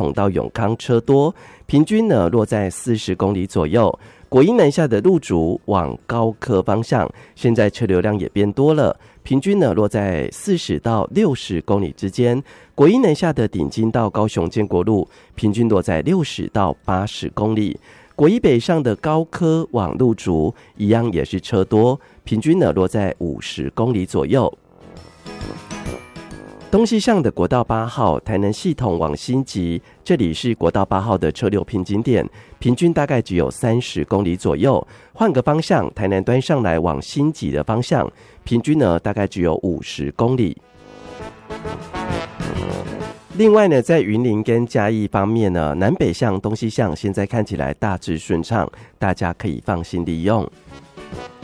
统到永康车多，平均呢落在40公里左右。国一南下的路竹往高科方向，现在车流量也变多了，平均呢落在40到60公里之间。国一南下的顶金到高雄建国路，平均落在60到80公里。国一北上的高科往路竹一样也是车多，平均呢落在50公里左右。东西向的国道8号台南系统往新集，这里是国道8号的车流瓶颈点，平均大概只有30公里左右。换个方向，台南端上来往新集的方向，平均呢大概只有50公里。另外呢，在云林跟嘉义方面呢，南北向、东西向现在看起来大致顺畅，大家可以放心利用。